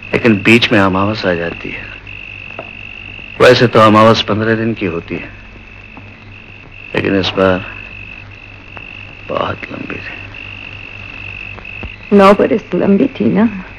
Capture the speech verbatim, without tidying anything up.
लेकिन बीच में अमावस आ जाती है। वैसे तो अमावस पंद्रह दिन की होती है, लेकिन इस बार बहुत लंबी थी। नौ बरस लंबी थी ना।